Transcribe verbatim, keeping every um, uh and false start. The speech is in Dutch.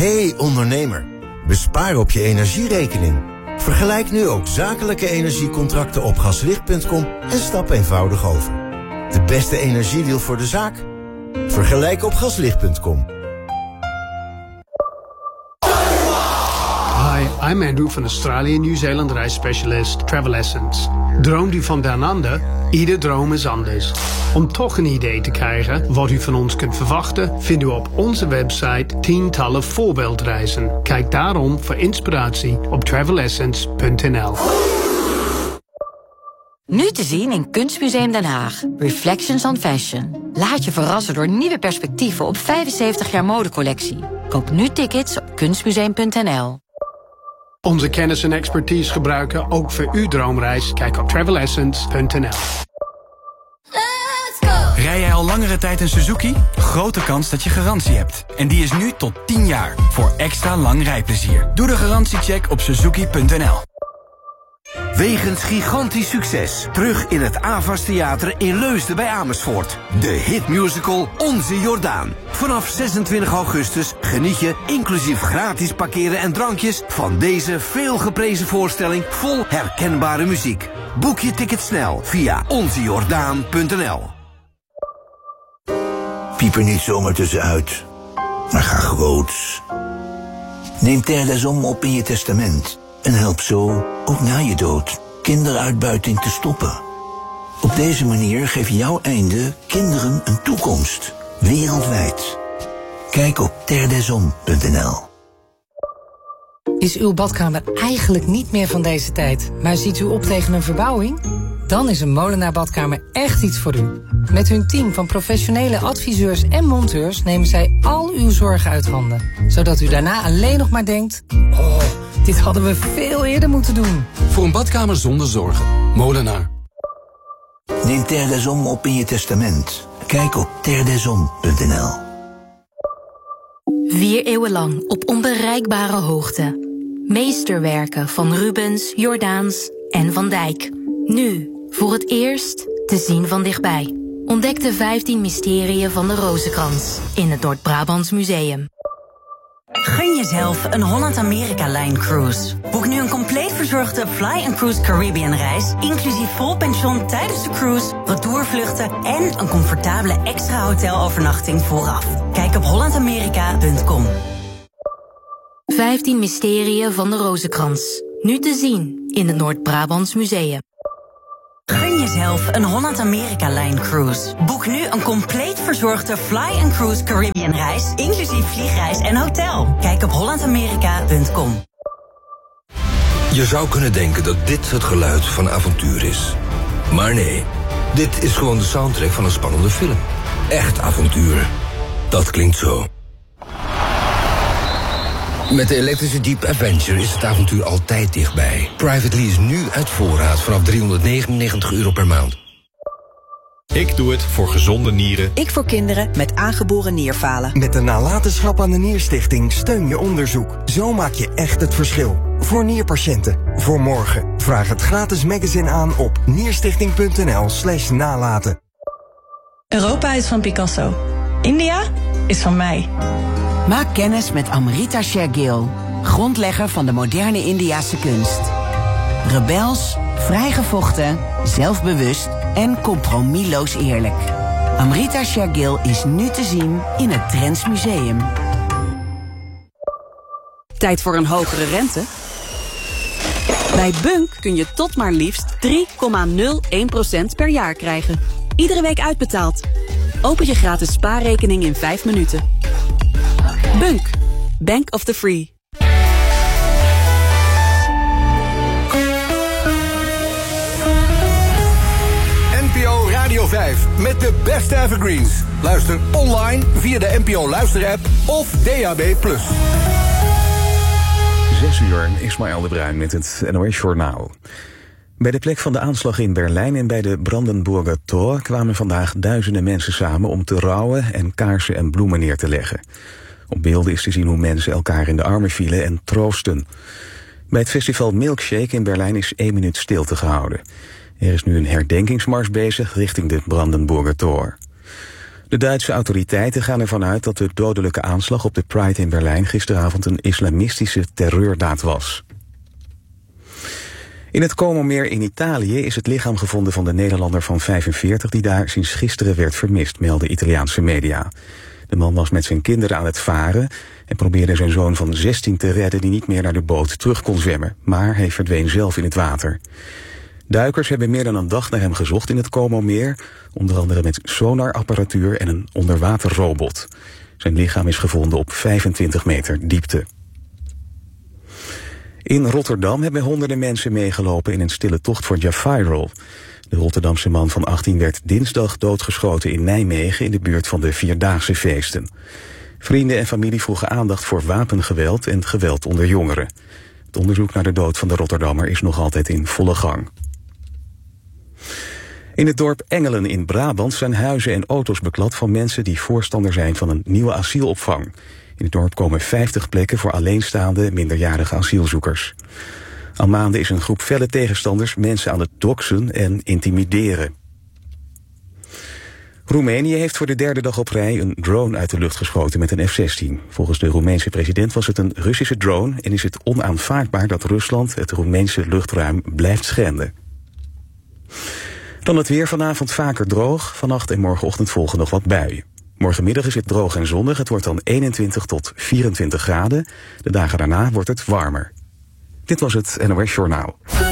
Hey ondernemer, bespaar op je energierekening. Vergelijk nu ook zakelijke energiecontracten op gaslicht punt com en stap eenvoudig over. De beste energiedeal voor de zaak? Vergelijk op gaslicht punt com. Hi, I'm Andrew van Australië Nieuw-Zeeland reisspecialist Travel Essence. Droomt u van down under? Ieder droom is anders. Om toch een idee te krijgen wat u van ons kunt verwachten, vindt u op onze website tientallen voorbeeldreizen. Kijk daarom voor inspiratie op travel essence punt n l. Nu te zien in Kunstmuseum Den Haag. Reflections on Fashion. Laat je verrassen door nieuwe perspectieven op vijfenzeventig jaar modecollectie. Koop nu tickets op kunstmuseum punt n l. Onze kennis en expertise gebruiken ook voor uw droomreis. Kijk op travel essence punt n l. Rij jij al langere tijd een Suzuki? Grote kans dat je garantie hebt. En die is nu tot tien jaar. Voor extra lang rijplezier. Doe de garantiecheck op suzuki punt n l. Wegens gigantisch succes. Terug in het Avas Theater in Leusden bij Amersfoort. De hitmusical Onze Jordaan. Vanaf zesentwintig augustus geniet je, inclusief gratis parkeren en drankjes, van deze veelgeprezen voorstelling vol herkenbare muziek. Boek je ticket snel via onze jordaan punt n l. Piep er niet zomaar tussenuit, maar ga groots. Neem Terre des Hommes op in je testament en help zo, ook na je dood, kinderuitbuiting te stoppen. Op deze manier geef jouw einde kinderen een toekomst, wereldwijd. Kijk op terre des hommes punt n l. Is uw badkamer eigenlijk niet meer van deze tijd, maar ziet u op tegen een verbouwing? Dan is een Molenaar badkamer echt iets voor u. Met hun team van professionele adviseurs en monteurs nemen zij al uw zorgen uit handen. Zodat u daarna alleen nog maar denkt, oh, dit hadden we veel eerder moeten doen. Voor een badkamer zonder zorgen. Molenaar. Neem Terre des Hommes op in je testament. Kijk op terre des hommes punt n l. Vier eeuwen lang op onbereikbare hoogte. Meesterwerken van Rubens, Jordaans en Van Dijk. Nu, voor het eerst, te zien van dichtbij. Ontdek de vijftien mysterieën van de Rozenkrans in het Noord-Brabants Museum. Gun jezelf een Holland-Amerika-Line cruise. Boek nu een compleet verzorgde Fly and Cruise Caribbean reis, inclusief vol pension tijdens de cruise, retourvluchten en een comfortabele extra hotelovernachting vooraf. Kijk op holland amerika punt com. vijftien mysterieën van de Rozenkrans. Nu te zien in het Noord-Brabants Museum. Gun jezelf een Holland-Amerika-Line cruise. Boek nu een compleet verzorgde Fly and Cruise Caribbean reis, inclusief vliegreis en hotel. Kijk op holland amerika punt com. Je zou kunnen denken dat dit het geluid van avontuur is. Maar nee, dit is gewoon de soundtrack van een spannende film. Echt avontuur. Dat klinkt zo. Met de elektrische Jeep Avenger is het avontuur altijd dichtbij. Private lease nu uit voorraad vanaf driehonderdnegenennegentig euro per maand. Ik doe het voor gezonde nieren. Ik voor kinderen met aangeboren nierfalen. Met de nalatenschap aan de Nierstichting steun je onderzoek. Zo maak je echt het verschil. Voor nierpatiënten. Voor morgen. Vraag het gratis magazine aan op nierstichting punt n l slash nalaten. Europa is van Picasso. India is van mij. Maak kennis met Amrita Shergill, grondlegger van de moderne Indiase kunst. Rebels, vrijgevochten, zelfbewust en compromisloos eerlijk. Amrita Shergill is nu te zien in het Trends Museum. Tijd voor een hogere rente? Bij Bunk kun je tot maar liefst drie komma nul één procent per jaar krijgen. Iedere week uitbetaald. Open je gratis spaarrekening in vijf minuten. Bunk, Bank of the Free. N P O Radio vijf met de beste evergreens. Luister online via de N P O luisterapp of D A B plus. Zes uur, Ismaël de Bruin met het N O S-journaal. Bij de plek van de aanslag in Berlijn en bij de Brandenburger Tor kwamen vandaag duizenden mensen samen om te rouwen en kaarsen en bloemen neer te leggen. Op beelden is te zien hoe mensen elkaar in de armen vielen en troosten. Bij het festival Milkshake in Berlijn is één minuut stilte gehouden. Er is nu een herdenkingsmars bezig richting de Brandenburger Tor. De Duitse autoriteiten gaan ervan uit dat de dodelijke aanslag op de Pride in Berlijn gisteravond een islamistische terreurdaad was. In het Como Meer in Italië is het lichaam gevonden van de Nederlander van vijfenveertig... die daar sinds gisteren werd vermist, melden Italiaanse media. De man was met zijn kinderen aan het varen en probeerde zijn zoon van zestien te redden die niet meer naar de boot terug kon zwemmen, maar hij verdween zelf in het water. Duikers hebben meer dan een dag naar hem gezocht in het Como Meer, onder andere met sonarapparatuur en een onderwaterrobot. Zijn lichaam is gevonden op vijfentwintig meter diepte. In Rotterdam hebben honderden mensen meegelopen in een stille tocht voor Jafairul. De Rotterdamse man van achttien werd dinsdag doodgeschoten in Nijmegen in de buurt van de Vierdaagse feesten. Vrienden en familie vroegen aandacht voor wapengeweld en geweld onder jongeren. Het onderzoek naar de dood van de Rotterdammer is nog altijd in volle gang. In het dorp Engelen in Brabant zijn huizen en auto's beklad van mensen die voorstander zijn van een nieuwe asielopvang. In het dorp komen vijftig plekken voor alleenstaande minderjarige asielzoekers. Al maanden is een groep felle tegenstanders mensen aan het doxen en intimideren. Roemenië heeft voor de derde dag op rij een drone uit de lucht geschoten met een F zestien. Volgens de Roemeense president was het een Russische drone en is het onaanvaardbaar dat Rusland het Roemeense luchtruim blijft schenden. Dan het weer, vanavond vaker droog. Vannacht en morgenochtend volgen nog wat buien. Morgenmiddag is het droog en zonnig. Het wordt dan eenentwintig tot vierentwintig graden. De dagen daarna wordt het warmer. Dit was het N O S Journaal.